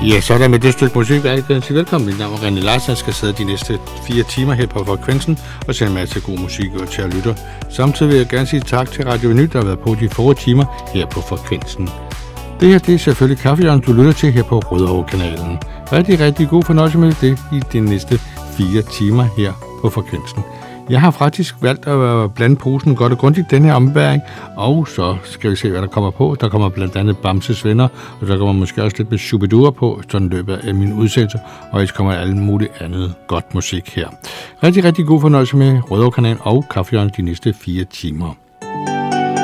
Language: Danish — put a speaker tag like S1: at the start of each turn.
S1: Ja, så er der med det stykke musik, jeg kan sige velkommen. Mit navn er René Larsen. Jeg skal sidde de næste 4 timer her på Frekvensen og sende en masse god musik ud til at lytte. Samtidig vil jeg gerne sige tak til Radio Vinyl, der har været på de forrige timer her på Frekvensen. Det her, det er selvfølgelig Kaffehjørnet, du lytter til her på Rødovre-kanalen. Rigtig god fornøjelse med det i de næste 4 timer her på Frekvensen. Jeg har faktisk valgt at blande posen godt og grundigt den her ombæring, og så skal vi se, hvad der kommer på. Der kommer blandt andet Bamses Venner, og der kommer måske også lidt med Shubidua på, sådan løbet af min udsendelse, og ellers kommer alt muligt andet godt musik her. Rigtig god fornøjelse med Rødovre-kanalen og Kaffehjørnet de næste 4 timer.